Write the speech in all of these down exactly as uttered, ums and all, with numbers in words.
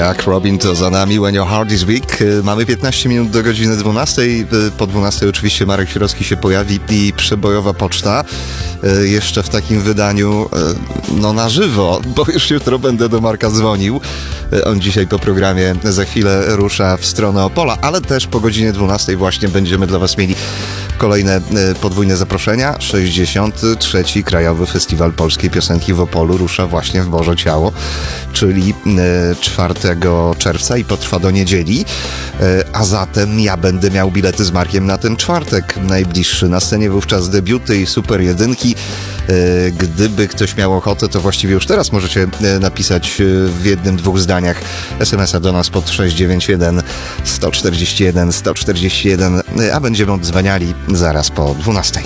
Jak Robin to za nami, When Your Heart is Weak. Mamy piętnaście minut do godziny dwunastej. Po dwunastej oczywiście Marek Sierocki się pojawi i przebojowa poczta. Jeszcze w takim wydaniu, no na żywo, bo już jutro będę do Marka dzwonił. On dzisiaj po programie za chwilę rusza w stronę Opola, ale też po godzinie dwunastej właśnie będziemy dla Was mieli kolejne podwójne zaproszenia. sześćdziesiąty trzeci Krajowy Festiwal Polskiej Piosenki w Opolu rusza właśnie w Boże Ciało, czyli czwartego czerwca i potrwa do niedzieli. A zatem ja będę miał bilety z Markiem na ten czwartek najbliższy. Na scenie wówczas debiuty i super jedynki. Gdyby ktoś miał ochotę, to właściwie już teraz możecie napisać w jednym, dwóch zdaniach es em es a do nas pod sześć dziewięć jeden sto czterdzieści jeden sto czterdzieści jeden, a będziemy odzwaniali zaraz po dwunastej.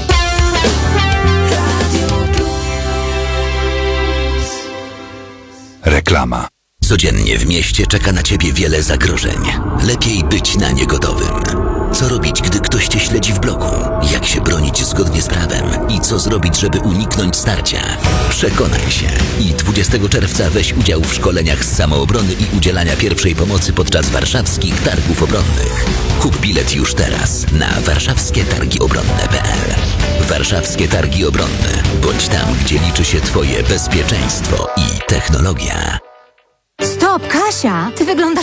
Reklama. Codziennie w mieście czeka na ciebie wiele zagrożeń. Lepiej być na nie gotowym. Co robić, gdy ktoś cię śledzi w bloku? Jak się bronić zgodnie z prawem? I co zrobić, żeby uniknąć starcia? Przekonaj się i dwudziestego czerwca weź udział w szkoleniach z samoobrony i udzielania pierwszej pomocy podczas warszawskich targów obronnych. Kup bilet już teraz na warszawskie targi obronne kropka pe el. Warszawskie Targi Obronne. Bądź tam, gdzie liczy się twoje bezpieczeństwo i technologia. Stop, Kasia! Ty wyglądasz